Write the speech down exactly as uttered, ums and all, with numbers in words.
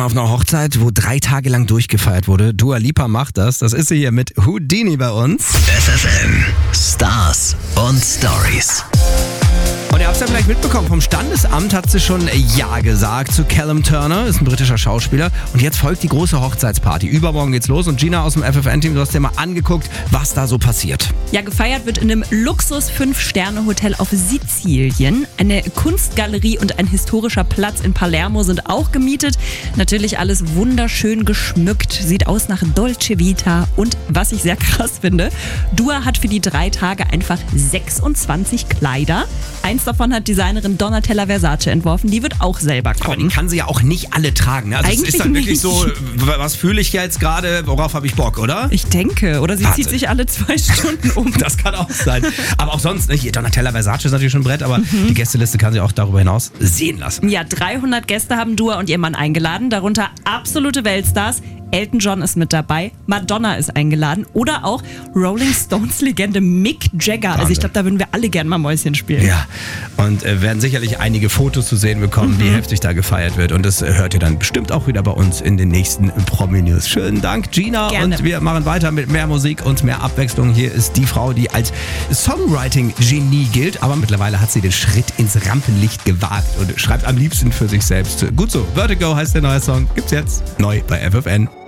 auf einer Hochzeit, wo drei Tage lang durchgefeiert wurde. Dua Lipa macht das. Das ist sie hier mit Houdini bei uns. F F N Stars und Stories. Und ihr habt es ja vielleicht mitbekommen, vom Standesamt hat sie schon Ja gesagt zu Callum Turner, ist ein britischer Schauspieler. Und jetzt folgt die große Hochzeitsparty. Übermorgen geht's los und Gina aus dem F F N-Team, du hast dir mal angeguckt, was da so passiert. Ja, gefeiert wird in einem Luxus-Fünf-Sterne-Hotel auf Sizilien. Eine Kunstgalerie und ein historischer Platz in Palermo sind auch gemietet. Natürlich alles wunderschön geschmückt, sieht aus nach Dolce Vita. Und was ich sehr krass finde, Dua hat für die drei Tage einfach sechsundzwanzig Kleider. Eins davon hat Designerin Donatella Versace entworfen, die wird auch selber kommen. Aber die kann sie ja auch nicht alle tragen. Ne? Also Eigentlich es ist dann wirklich nicht. so, was fühle ich jetzt gerade, worauf habe ich Bock, oder? Ich denke, oder sie Wahnsinn. zieht sich alle zwei Stunden um. Das kann auch sein. Aber auch sonst, ne? Hier Donatella Versace ist natürlich schon ein Brett, aber mhm. die Gästeliste kann sie auch darüber hinaus sehen lassen. Ja, dreihundert Gäste haben Dua und ihr Mann eingeladen, darunter absolute Weltstars. Elton John ist mit dabei, Madonna ist eingeladen oder auch Rolling Stones Legende Mick Jagger. Wahnsinn. Also ich glaube, da würden wir alle gerne mal Mäuschen spielen. Ja, und äh, werden sicherlich einige Fotos zu sehen bekommen, mhm. wie heftig da gefeiert wird. Und das äh, hört ihr dann bestimmt auch wieder bei uns in den nächsten Promi-News. Schönen Dank, Gina. Gerne. Und wir machen weiter mit mehr Musik und mehr Abwechslung. Hier ist die Frau, die als Songwriting-Genie gilt, aber mittlerweile hat sie den Schritt ins Rampenlicht gewagt und schreibt am liebsten für sich selbst. Gut so, Vertigo heißt der neue Song. Gibt's jetzt neu bei F F N.